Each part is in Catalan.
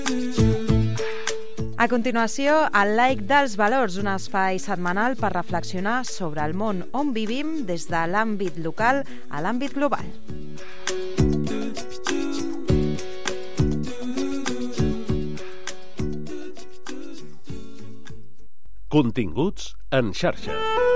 A continuació, el Like dels Valors, un espai setmanal per reflexionar sobre el món on vivim des de l'àmbit local a l'àmbit global. Continguts en xarxa.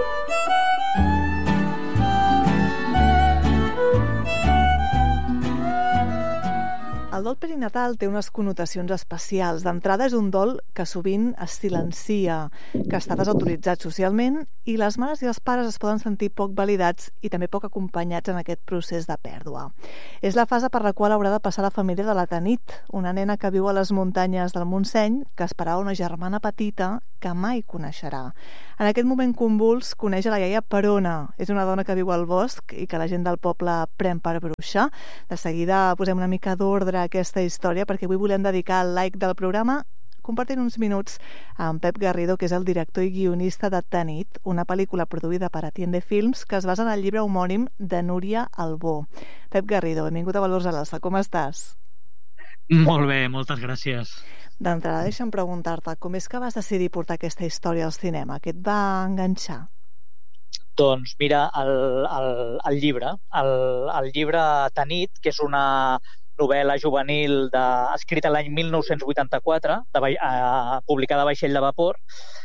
El dol perinatal té unes connotacions especials. D'entrada és un dol que sovint es silencia, que està desautoritzat socialment i les mares i els pares es poden sentir poc validats i també poc acompanyats en aquest procés de pèrdua. És la fase per la qual haurà de passar la família de la Tanit, una nena que viu a les muntanyes del Montseny, que esperava una germana petita que mai coneixerà. En aquest moment convuls coneix a la iaia Perona. És una dona que viu al bosc i que la gent del poble pren per bruixa. De seguida posem una mica d'ordre a aquesta història perquè avui volem dedicar el like del programa compartint uns minuts amb Pep Garrido, que és el director i guionista de Tanit, una pel·lícula produïda per Atiende Films que es basa en el llibre homònim de Núria Albó. Pep Garrido, benvingut a Valors a l'Alça. Com estàs? Molt bé, moltes gràcies. D'entrada, deixa'm preguntar-te, com és que vas decidir portar aquesta història al cinema? Què et va enganxar? Doncs mira, el llibre Tanit, que és una novel·la juvenil escrita l'any 1984, publicada a Vaixell de Vapor,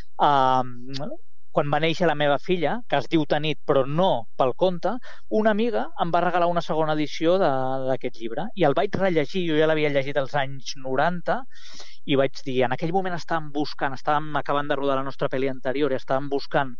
quan va néixer la meva filla, que es diu Tanit, però no pel conte, una amiga em va regalar una segona edició d'aquest llibre. I el vaig rellegir, jo ja l'havia llegit als anys 90, i vaig dir, en aquell moment estàvem acabant de rodar la nostra pel·li anterior, i estàvem buscant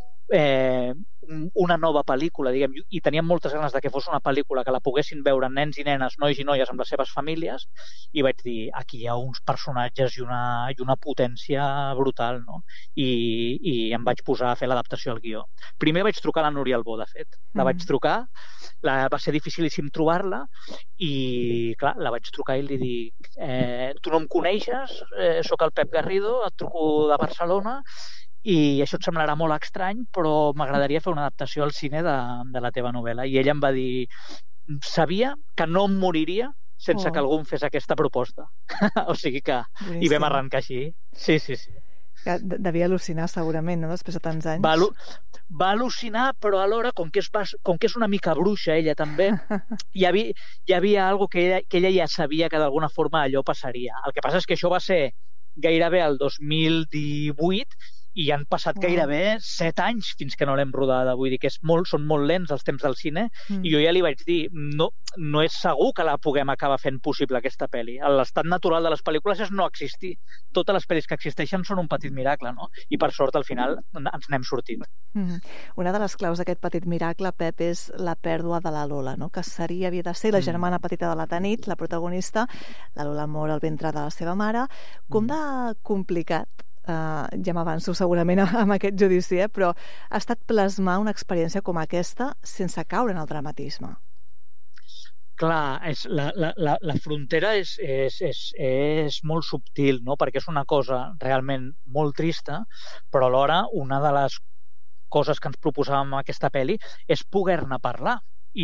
una nova pel·lícula, diguem, i teníem moltes ganes de que fos una pel·lícula que la poguessin veure nens i nenes, nois i noies amb les seves famílies, i vaig dir, aquí hi ha uns personatges i una potència brutal, no? I em vaig posar a fer l'adaptació al guió. Primer vaig trucar a la Núria Albó, de fet. La vaig trucar, va ser dificilíssim trobar-la, i clar, la vaig trucar i li dic, tu no em coneixes, sóc el Pep Garrido, et truco de Barcelona, i això et semblarà molt estrany, però m'agradaria fer una adaptació al cine de la teva novel·la. I ella em va dir, sabia que no em moriria sense que algú em fes aquesta proposta. O sigui que hi vam arrencar així. Sí. Devia al·lucinar segurament, no?, després de tants anys. Va al·lucinar, però alhora, com que és una mica bruixa ella també, hi havia alguna cosa que ella ja sabia que d'alguna forma allò passaria. El que passa és que això va ser gairebé el 2018 i han passat gairebé 7 anys fins que no l'hem rodada. Vull dir que són molt lents els temps del cine, i jo ja li vaig dir, no és segur que la puguem acabar fent possible aquesta pel·li. L'estat natural de les pel·lícules és no existir. Totes les pel·lis que existeixen són un petit miracle, no? I per sort al final ens n'hem sortit. Una de les claus d'aquest petit miracle, Pep, és la pèrdua de la Lola, no?, que havia de ser la germana petita de la Tanit, la protagonista. La Lola mor al ventre de la seva mare. Com de complicat, ja m'avanço segurament amb aquest judici, però ha estat plasmar una experiència com aquesta sense caure en el dramatisme. Clar, la frontera és molt subtil, no? Perquè és una cosa realment molt trista, però alhora una de les coses que ens proposàvem amb aquesta pel·li és poder-ne parlar i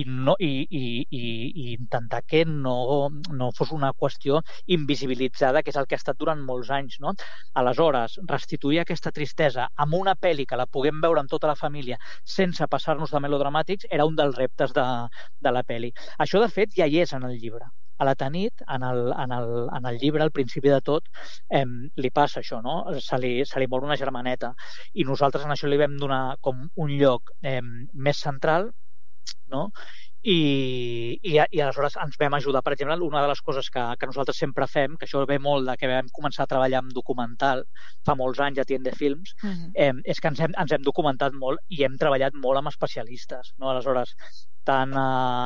intentar que no fos una qüestió invisibilitzada, que és el que ha estat durant molts anys, no? Aleshores, restituir aquesta tristesa amb una pel·li que la puguem veure amb tota la família sense passar-nos de melodramàtics era un dels reptes de la pel·li. Això, de fet, ja hi és en el llibre. A la Tanit, en el llibre, al principi de tot, li passa això, no? Se li mor una germaneta, i nosaltres en això li vam donar com un lloc més central, no? I aleshores ens vam ajudar. Per exemple, una de les coses que nosaltres sempre fem, que això ve molt de que vam començar a treballar amb documental fa molts anys a Atiende Films, és que ens hem documentat molt i hem treballat molt amb especialistes, no? Aleshores, tant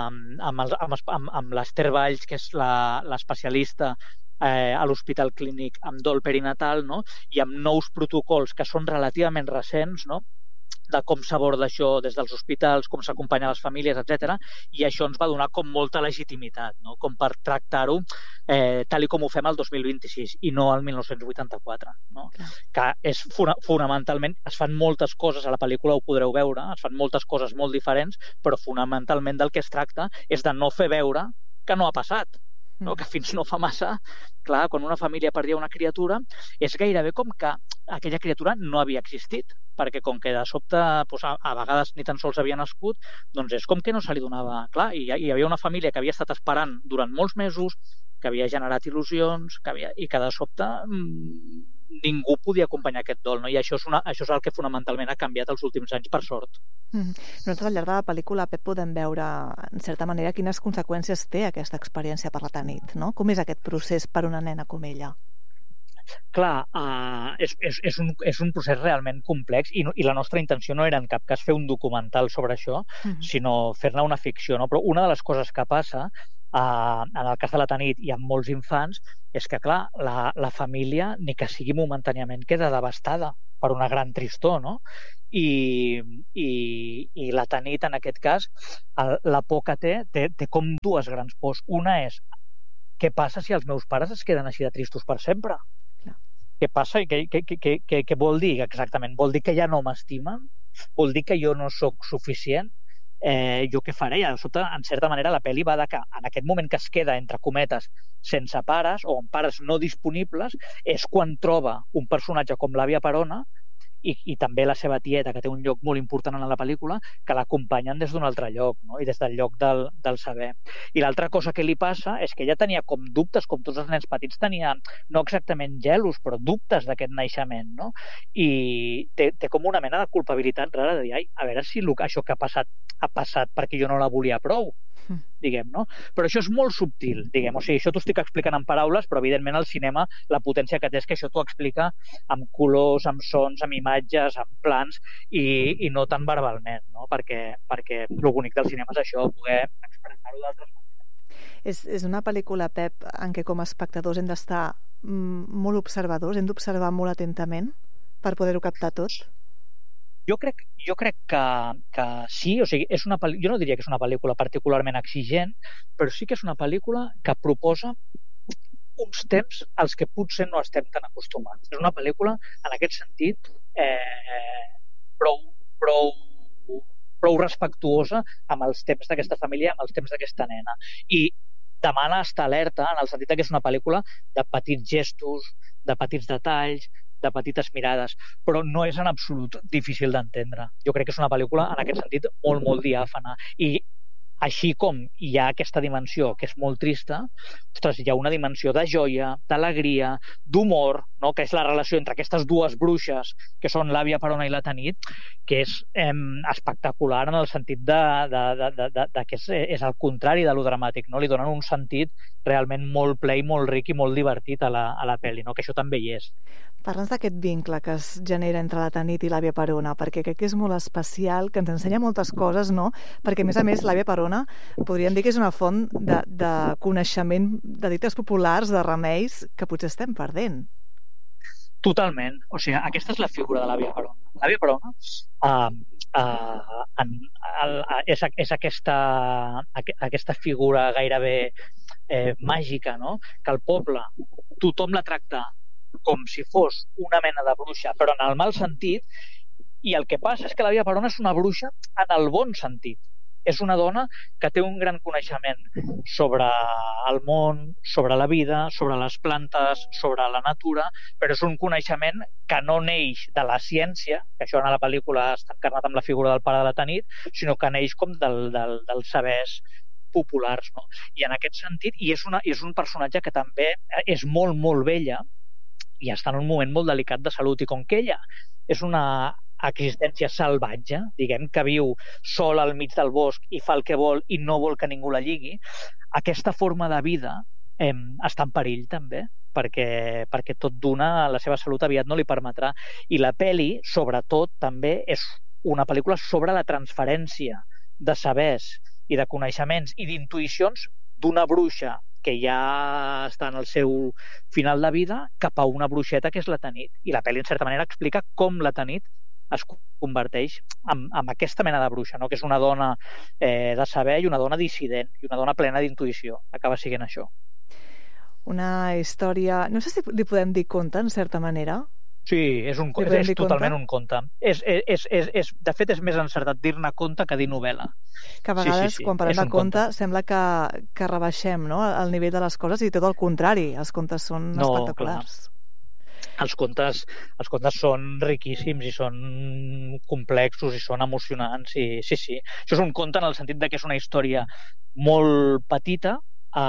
amb l'Ester Valls, que és l'especialista a l'Hospital Clínic amb dol perinatal, no? I amb nous protocols que són relativament recents, no?, de com s'aborda això des dels hospitals, com s'acompanya a les famílies, etc. I això ens va donar com molta legitimitat, no?, com per tractar-ho tal com ho fem el 2026 i no el 1984. No? Que és fonamentalment, es fan moltes coses, a la pel·lícula ho podreu veure, es fan moltes coses molt diferents, però fonamentalment del que es tracta és de no fer veure que no ha passat. no? Que fins no fa massa, clar, quan una família perdia una criatura, és gairebé com que aquella criatura no havia existit, perquè com que de sobte doncs, a vegades ni tan sols havia nascut, doncs és com que no se li donava... Clar, hi havia una família que havia estat esperant durant molts mesos, que havia generat il·lusions, i que de sobte ningú podia acompanyar aquest dol, no? I això és el que fonamentalment ha canviat els últims anys, per sort. Nosaltres al llarg de la pel·lícula, Pep, podem veure, en certa manera, quines conseqüències té aquesta experiència per la Tanit, no? Com és aquest procés per una nena com ella? Clar, és un procés realment complex i la nostra intenció no era en cap cas fer un documental sobre això, sinó fer-ne una ficció, no? Però una de les coses que passa en el cas de la Tanit i amb molts infants és que, clar, la família, ni que sigui momentàniament, queda devastada per una gran tristor, no? I la Tanit, en aquest cas, la por que té com dues grans pors. Una és, què passa si els meus pares es queden així de tristos per sempre? Què passa? Què vol dir exactament? Vol dir que ja no m'estimen? Vol dir que jo no sóc suficient? Jo què faré? En certa manera, la pel·li va de que en aquest moment que es queda, entre cometes, sense pares o amb pares no disponibles, és quan troba un personatge com l'àvia Perona i també la seva tieta, que té un lloc molt important en la pel·lícula, que l'acompanyen des d'un altre lloc, no? I des del lloc del saber. I l'altra cosa que li passa és que ella tenia com dubtes, com tots els nens petits tenia, no exactament gelos, però dubtes d'aquest naixement, no? I té com una mena de culpabilitat rara de dir, a veure si això que ha passat perquè jo no la volia prou, diguem, no? Però això és molt subtil, diguem, o sigui, això t'ho estic explicant en paraules, però evidentment al cinema la potència que té és que això t'ho explica amb colors, amb sons, amb imatges, amb plans i no tan verbalment, no? Perquè el bonic del cinema és això, poder expressar-ho d'altres maneres. És una pel·lícula, Pep, en què com a espectadors hem d'estar molt observadors, hem d'observar molt atentament per poder-ho captar tot? Jo crec que sí, o sigui, jo no diria que és una pel·lícula particularment exigent, però sí que és una pel·lícula que proposa uns temps als que potser no estem tan acostumats. És una pel·lícula, en aquest sentit, prou respectuosa amb els temps d'aquesta família, amb els temps d'aquesta nena. I demana estar alerta en el sentit que és una pel·lícula de petits gestos, de petits detalls, de petites mirades, però no és en absolut difícil d'entendre. Jo crec que és una pel·lícula, en aquest sentit, molt, molt diàfana. I així com hi ha aquesta dimensió que és molt trista, ostres, hi ha una dimensió de joia, d'alegria, d'humor, no? Que és la relació entre aquestes dues bruixes, que són l'àvia Perona i la Tanit, que és espectacular en el sentit que és el contrari de lo dramàtic, no? Li donen un sentit realment molt ple i molt ric i molt divertit a la pel·li, no? Que això també hi és. Parla'ns d'aquest vincle que es genera entre la Tanit i l'àvia Perona, perquè crec que és molt especial, que ens ensenya moltes coses, no? Perquè, a més, l'àvia Perona podríem dir que és una font de coneixement de dites populars, de remeis, que potser estem perdent. Totalment. O sigui, aquesta és la figura de l'àvia Perona. L'àvia Perona és aquesta figura gairebé màgica, no? Que el poble, tothom la tracta com si fos una mena de bruixa, però en el mal sentit, i el que passa és que l'àvia Perona és una bruixa en el bon sentit. És una dona que té un gran coneixement sobre el món, sobre la vida, sobre les plantes, sobre la natura, però és un coneixement que no neix de la ciència, que això en la pel·lícula està encarnat amb la figura del pare de la Tanit, sinó que neix com dels sabers populars, no? I en aquest sentit, és un personatge que també és molt, molt vella i està en un moment molt delicat de salut, i com que ella és una existència salvatge, diguem, que viu sola al mig del bosc i fa el que vol i no vol que ningú la lligui, aquesta forma de vida està en perill també, perquè tot d'una la seva salut aviat no li permetrà. I la pel·li, sobretot, també és una pel·lícula sobre la transferència de sabers i de coneixements i d'intuïcions d'una bruixa que ja està en el seu final de vida cap a una bruixeta que és la Tanit. I la pel·li, en certa manera, explica com la Tanit es converteix en aquesta mena de bruixa, no? Que és una dona de saber i una dona dissident i una dona plena d'intuïció. Acaba sent això. Una història... No sé si li podem dir conte, en certa manera, Sí, és totalment un conte. De fet, és més encertat dir-ne conte que dir novel·la. Que a vegades, quan parlem de conte, sembla que rebaixem, no?, el nivell de les coses, i tot el contrari, els contes són espectaculars. Clar. Els contes són riquíssims i són complexos i són emocionants. Sí. Això és un conte en el sentit de que és una història molt petita,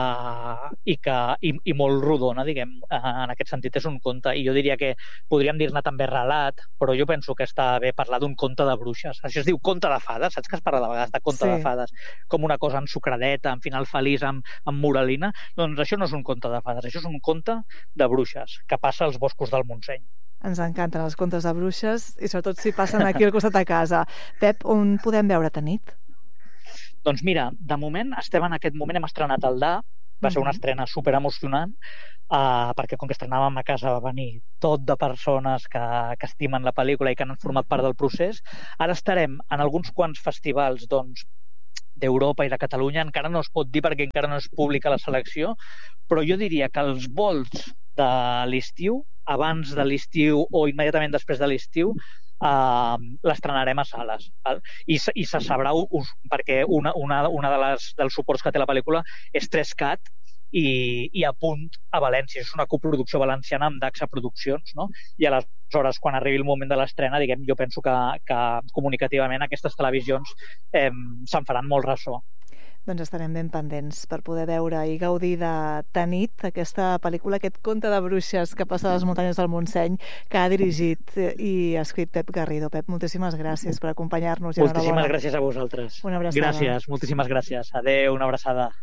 i molt rodona, diguem. En aquest sentit és un conte, i jo diria que podríem dir-ne també relat, però jo penso que està bé parlar d'un conte de bruixes. Això es diu conte de fades, saps que es parla de vegades de conte de fades, com una cosa ensucradeta, amb final feliç, amb moralina? Doncs això no és un conte de fades, això és un conte de bruixes que passa als boscos del Montseny. Ens encanten els contes de bruixes, i sobretot si passen aquí al costat de casa. Pep, on podem veure Tanit? Doncs mira, de moment, hem estrenat el Da, va ser una estrena superemocionant, perquè com que estrenàvem a casa va venir tot de persones que estimen la pel·lícula i que han format part del procés. Ara estarem en alguns quants festivals d'Europa i de Catalunya, encara no es pot dir perquè encara no és pública la selecció, però jo diria que els volts de l'estiu, abans de l'estiu o immediatament després de l'estiu, l'estrenarem a sales, val? I se sabrà, perquè una dels suports que té la pel·lícula és 3CAT i a punt a València. És una coproducció valenciana amb Daxa Produccions, no? I aleshores, quan arribi el moment de l'estrena, diguem, jo penso que comunicativament aquestes televisions se'n faran molt ressò. Doncs estarem ben pendents per poder veure i gaudir de Tanit, aquesta pel·lícula, aquest conte de bruixes que passa a les muntanyes del Montseny, que ha dirigit i escrit Pep Garrido. Pep, moltíssimes gràcies per acompanyar-nos. Moltíssimes gràcies a vosaltres. Una abraçada. Gràcies, moltíssimes gràcies. Adéu, una abraçada.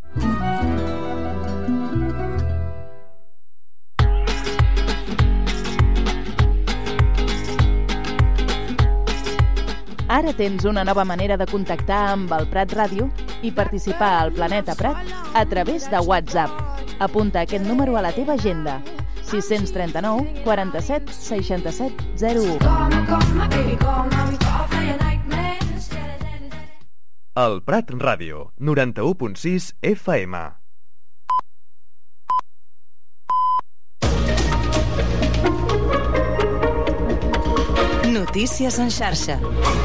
Ara tens una nova manera de contactar amb el Prat Ràdio i participar al Planeta Prat a través de WhatsApp. Apunta aquest número a la teva agenda: 639 47 67 01. El Prat Ràdio, 91.6 FM. Notícies en xarxa.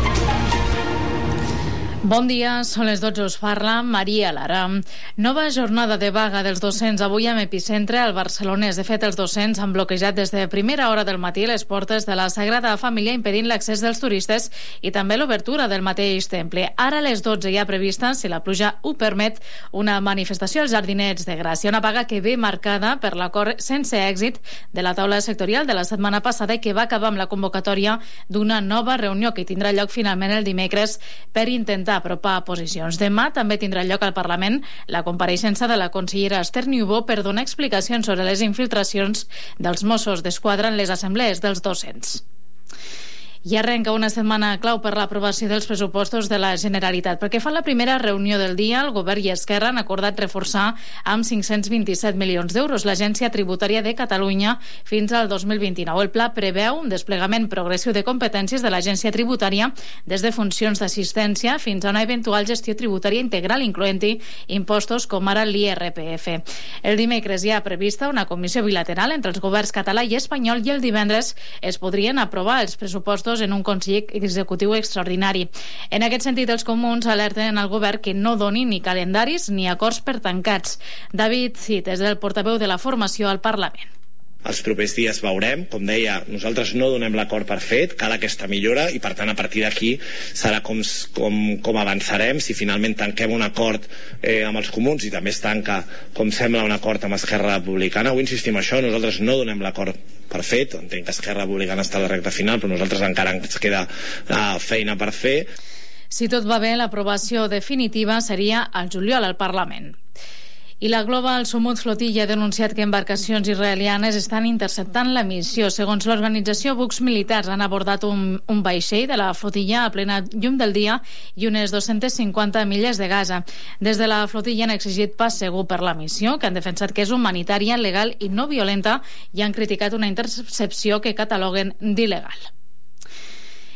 Bon dia, són les 12, us parla Maria Lara. Nova jornada de vaga dels docents avui amb epicentre al Barcelonès. De fet, els docents han bloquejat des de primera hora del matí les portes de la Sagrada Família, impedint l'accés dels turistes i també l'obertura del mateix temple. Ara a les 12 hi ha prevista, si la pluja ho permet, una manifestació als Jardinets de Gràcia, una vaga que ve marcada per l'acord sense èxit de la taula sectorial de la setmana passada i que va acabar amb la convocatòria d'una nova reunió que tindrà lloc finalment el dimecres per intentar apropar posicions. Demà també tindrà lloc al Parlament la compareixença de la consellera Esther Niubó per donar explicacions sobre les infiltracions dels Mossos d'Esquadra en les assemblees dels docents. I arrenca una setmana clau per l'aprovació dels pressupostos de la Generalitat. Perquè fa la primera reunió del dia, el Govern i Esquerra han acordat reforçar amb 527 milions d'euros l'Agència Tributària de Catalunya fins al 2029. El pla preveu un desplegament progressiu de competències de l'Agència Tributària des de funcions d'assistència fins a una eventual gestió tributària integral, incloent-hi impostos com ara l'IRPF. El dimecres hi ha prevista una comissió bilateral entre els governs català i espanyol i el divendres es podrien aprovar els pressupostos en un Consell Executiu extraordinari. En aquest sentit, els comuns alerten al govern que no doni ni calendaris ni acords per tancats. David Cid és el portaveu de la formació al Parlament. Els propers dies veurem, com deia, nosaltres no donem l'acord per fet, cal aquesta millora i per tant a partir d'aquí serà com avançarem. Si finalment tanquem un acord amb els comuns i també es tanca, com sembla, un acord amb Esquerra Republicana, vull insistir en això, nosaltres no donem l'acord per fet, entenc que Esquerra Republicana està a la recta final, però nosaltres encara ens queda feina per fer. Si tot va bé, l'aprovació definitiva seria al juliol al Parlament. I la Global Sumut Flotilla ha denunciat que embarcacions israelianes estan interceptant la missió. Segons l'organització, bucs militars han abordat un vaixell de la flotilla a plena llum del dia i unes 250 milles de Gaza. Des de la flotilla han exigit pas segur per la missió, que han defensat que és humanitària, legal i no violenta, i han criticat una intercepció que cataloguen d'il·legal.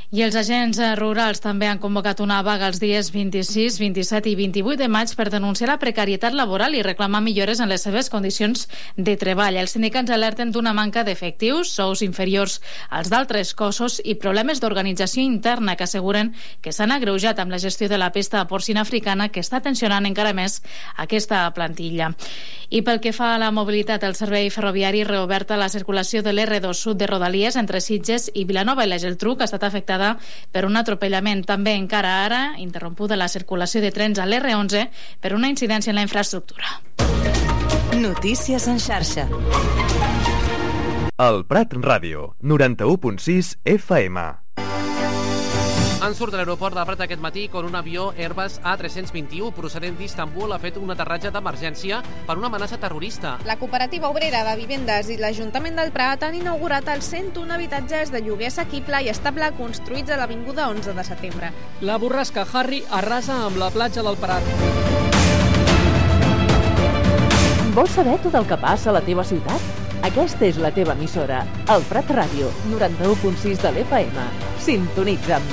I els agents rurals també han convocat una vaga els dies 26, 27 i 28 de maig per denunciar la precarietat laboral i reclamar millores en les seves condicions de treball. Els sindicats alerten d'una manca d'efectius, sous inferiors als d'altres cossos i problemes d'organització interna que asseguren que s'han agreujat amb la gestió de la pesta porcina africana, que està tensionant encara més aquesta plantilla. I pel que fa a la mobilitat, el servei ferroviari reoberta la circulació de l'R2 sud de Rodalies entre Sitges i Vilanova i la Geltrú, que ha estat afectada per un atropellament. També encara ara interrompuda la circulació de trens a l'R11 per una incidència en la infraestructura. Notícies en xarxa. El Prat Ràdio, 91.6 FM. Han surt de l'aeroport del Prat aquest matí quan un avió Airbus A321 procedent d'Istanbul ha fet un aterratge d'emergència per una amenaça terrorista. La Cooperativa Obrera de Vivendes i l'Ajuntament del Prat han inaugurat els 101 habitatges de lloguer assequible i estable construïts a l'Avinguda 11 de setembre. La borrasca Harry arrasa amb la platja del Prat. Vols saber tot el que passa a la teva ciutat? Aquesta és la teva emissora, el Prat Ràdio, 91.6 de l'FM. Sintonitza'm.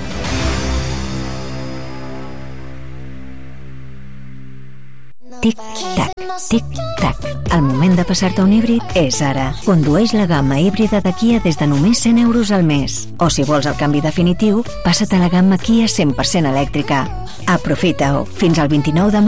Tic-tac, tic-tac. El moment de passar-te un híbrid és ara. Condueix la gamma híbrida de Kia des de només 100 euros al mes. O si vols el canvi definitiu, passa't a la gamma Kia 100% elèctrica. Aprofita-ho. Fins al 29 de